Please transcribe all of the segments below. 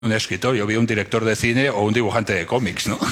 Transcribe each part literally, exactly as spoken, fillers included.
un escritor, yo vi un director de cine o un dibujante de cómics, ¿no?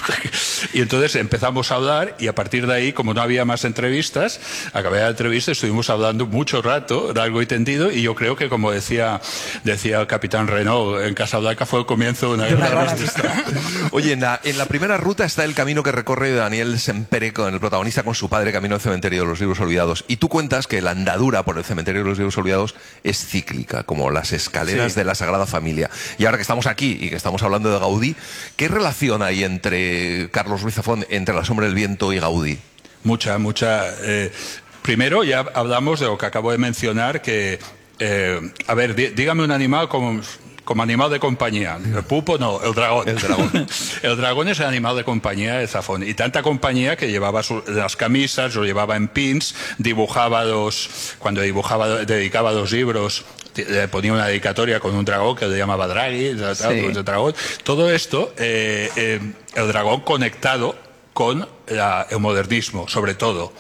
Y entonces empezamos a hablar y a partir de ahí, como no había más entrevistas, acabé la entrevista, estuvimos hablando mucho rato, largo y tendido, y yo creo que, como decía decía el capitán Renault en Casablanca, fue el comienzo de una gran amistad. Oye, en la, en la primera ruta está el camino que recorre Daniel Sempere, con el protagonista, con su padre, camino al cementerio de los libros olvidados. Y tú cuentas que la andadura por el cementerio de los libros olvidados es cíclica, como las escaleras sí. de la Sagrada Familia. Y ahora que estamos aquí y que estamos hablando de Gaudí, ¿qué relación hay entre Carlos Ruiz Zafón, entre La sombra del viento y Gaudí? Mucha, mucha. Eh, primero ya hablamos de lo que acabo de mencionar, que, eh, a ver, dí, dígame un animal como... como animal de compañía. El pulpo no, el dragón. El dragón. El dragón es el animal de compañía de Zafón. Y tanta compañía que llevaba su, las camisas, lo llevaba en pins, dibujaba los... Cuando dibujaba, dedicaba los libros, le ponía una dedicatoria con un dragón que le llamaba Draghi, sí. el dragón. Todo esto, eh, eh, el dragón conectado con la, el modernismo, sobre todo.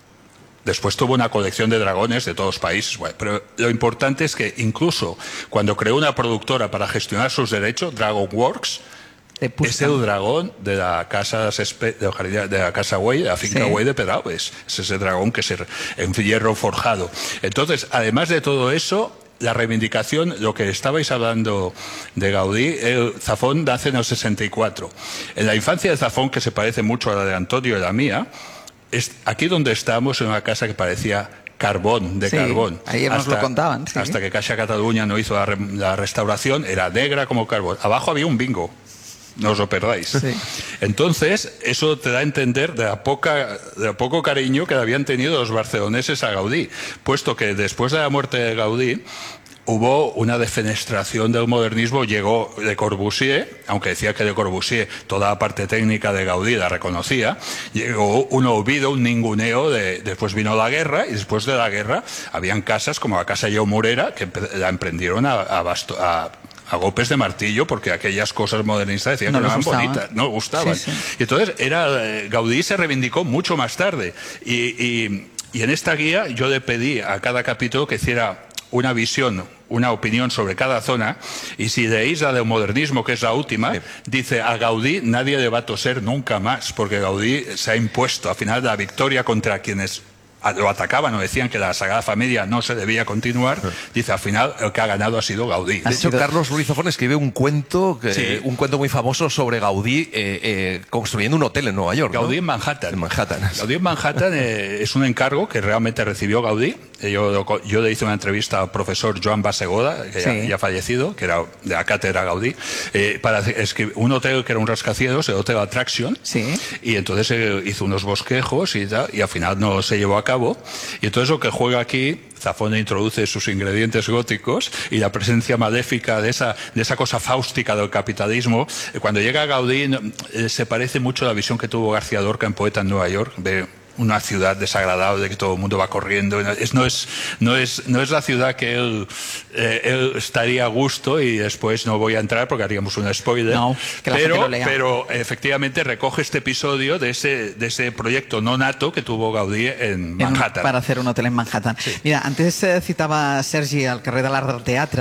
Después tuvo una colección de dragones de todos los países. Bueno, pero lo importante es que incluso cuando creó una productora para gestionar sus derechos, DragonWorks, es el dragón de la casa de la casa Güell, de la finca sí. Güell de Pedralbes. Es ese dragón que se en hierro forjado. Entonces, además de todo eso, la reivindicación, lo que estabais hablando de Gaudí, el Zafón nace en el sesenta y cuatro. En la infancia de Zafón, que se parece mucho a la de Antonio y la mía, es aquí donde estamos, en una casa que parecía carbón, de sí, carbón. Ayer nos hasta, lo contaban. Sí. Hasta que Caixa Cataluña no hizo la, re, la restauración, era negra como carbón. Abajo había un bingo, no os lo perdáis. Sí. Entonces, eso te da a entender de la poca, de la poco cariño que habían tenido los barceloneses a Gaudí, puesto que después de la muerte de Gaudí, hubo una defenestración del modernismo, llegó Le Corbusier, aunque decía que Le Corbusier toda la parte técnica de Gaudí la reconocía, llegó un olvido, un ninguneo, de, después vino la guerra, y después de la guerra habían casas como la Casa Lleó Morera, que la emprendieron a, a, basto, a a golpes de martillo, porque aquellas cosas modernistas decían no que no eran gustaban. bonitas, no gustaban. Sí, sí. Y entonces era, Gaudí se reivindicó mucho más tarde, y, y, y en esta guía yo le pedí a cada capítulo que hiciera una visión, una opinión sobre cada zona, y si leéis la del modernismo, que es la última, sí. dice, a Gaudí nadie le va a toser nunca más, porque Gaudí se ha impuesto, al final, la victoria contra quienes lo atacaban o decían que la Sagrada Familia no se debía continuar, sí. dice, al final el que ha ganado ha sido Gaudí. De hecho, Carlos Ruiz Zafón escribe un cuento, que, sí. un cuento muy famoso sobre Gaudí eh, eh, construyendo un hotel en Nueva York. Gaudí, ¿no? en Manhattan. En Manhattan. Gaudí en Manhattan eh, es un encargo que realmente recibió Gaudí. Yo, yo le hice una entrevista al profesor Joan Basegoda, que sí. ya, ya ha fallecido, que era de la cátedra Gaudí, eh, para escribir un hotel que era un rascacielos, el Hotel Attraction, sí. y entonces eh, hizo unos bosquejos y, tal, y al final no se llevó a cabo. Y entonces lo que juega aquí, Zafón introduce sus ingredientes góticos y la presencia maléfica de esa, de esa cosa fáustica del capitalismo. Cuando llega Gaudí eh, se parece mucho a la visión que tuvo García Lorca en Poeta en Nueva York, de una ciudad desagradable que todo el mundo va corriendo. Es, no, es, no, es, no es la ciudad que él, eh, él estaría a gusto, y después no voy a entrar porque haríamos un spoiler. No, que la pero, gente lo lea. pero efectivamente recoge este episodio de ese, de ese proyecto no nato que tuvo Gaudí en Manhattan. En, para hacer un hotel en Manhattan. Sí. Mira, antes eh, citava Sergi al carrer de l'Art del Teatre.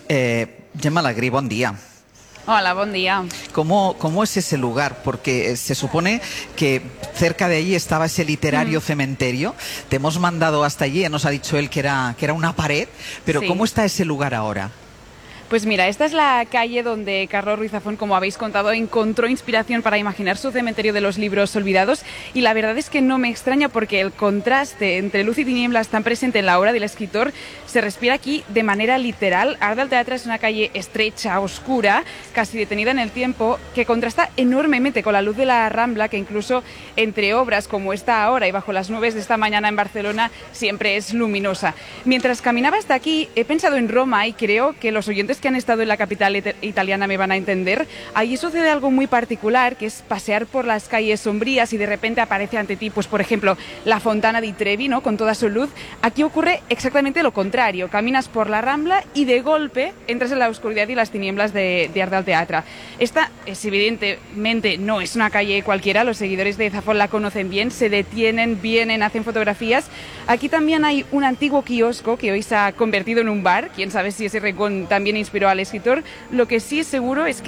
Eh, Gemma Alegrí, bon dia. Hola, buen día. ¿Cómo, ¿Cómo es ese lugar? Porque se supone que cerca de allí estaba ese literario mm. cementerio. Te hemos mandado hasta allí, nos ha dicho él que era, que era una pared, pero sí. ¿cómo está ese lugar ahora? Pues mira, esta es la calle donde Carlos Ruiz Zafón, como habéis contado, encontró inspiración para imaginar su cementerio de los libros olvidados, y la verdad es que no me extraña, porque el contraste entre luz y tinieblas tan presente en la obra del escritor se respira aquí de manera literal. Art del Teatre es una calle estrecha, oscura, casi detenida en el tiempo, que contrasta enormemente con la luz de la Rambla, que incluso entre obras como esta ahora y bajo las nubes de esta mañana en Barcelona siempre es luminosa. Mientras caminaba hasta aquí he pensado en Roma, y creo que los oyentes que han estado en la capital it italiana me van a entender. Allí sucede algo muy particular, que es pasear por las calles sombrías y de repente aparece ante ti, pues por ejemplo, la Fontana di Trevi, ¿no?, con toda su luz. Aquí ocurre exactamente lo contrario. Caminas por la Rambla y de golpe entras en la oscuridad y las tinieblas de, de Art del Teatre. Esta es evidentemente no es una calle cualquiera. Los seguidores de Zafón la conocen bien, se detienen, vienen, hacen fotografías. Aquí también hay un antiguo kiosco que hoy se ha convertido en un bar. Quién sabe si ese rincón también inspira pero al escritor lo que sí es seguro es que